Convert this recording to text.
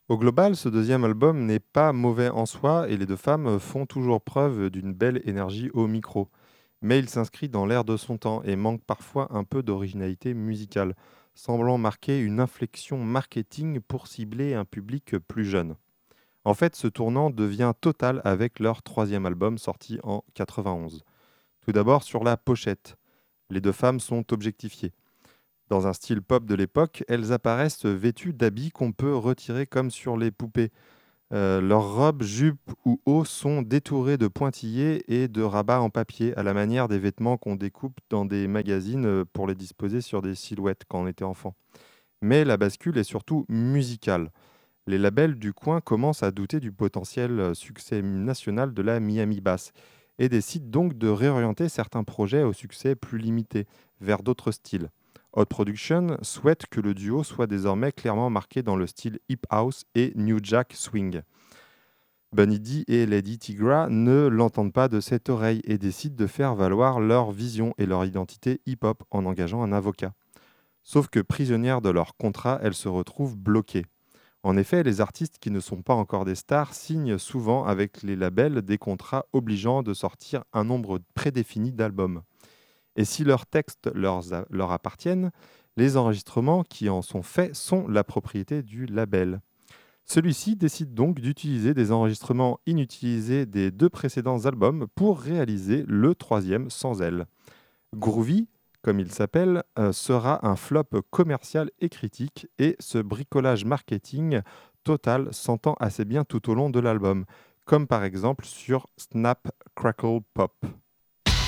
Au global, ce deuxième album n'est pas mauvais en soi et les deux femmes font toujours preuve d'une belle énergie au micro. Mais il s'inscrit dans l'air de son temps et manque parfois un peu d'originalité musicale, semblant marquer une inflexion marketing pour cibler un public plus jeune. En fait, ce tournant devient total avec leur troisième album sorti en 91. Tout d'abord sur la pochette. Les deux femmes sont objectifiées. Dans un style pop de l'époque, elles apparaissent vêtues d'habits qu'on peut retirer comme sur les poupées. Leurs robes, jupes ou hauts sont détourés de pointillés et de rabats en papier, à la manière des vêtements qu'on découpe dans des magazines pour les disposer sur des silhouettes quand on était enfant. Mais la bascule est surtout musicale. Les labels du coin commencent à douter du potentiel succès national de la Miami Bass et décident donc de réorienter certains projets au succès plus limité vers d'autres styles. Hot Production souhaite que le duo soit désormais clairement marqué dans le style hip house et New Jack Swing. Bunny D et Lady Tigra ne l'entendent pas de cette oreille et décident de faire valoir leur vision et leur identité hip-hop en engageant un avocat. Sauf que prisonnières de leur contrat, elles se retrouvent bloquées. En effet, les artistes qui ne sont pas encore des stars signent souvent avec les labels des contrats obligeant de sortir un nombre prédéfini d'albums. Et si leurs textes leur appartiennent, les enregistrements qui en sont faits sont la propriété du label. Celui-ci décide donc d'utiliser des enregistrements inutilisés des deux précédents albums pour réaliser le troisième sans elle. Groovy, comme il s'appelle, sera un flop commercial et critique, et ce bricolage marketing total s'entend assez bien tout au long de l'album, comme par exemple sur Snap Crackle Pop.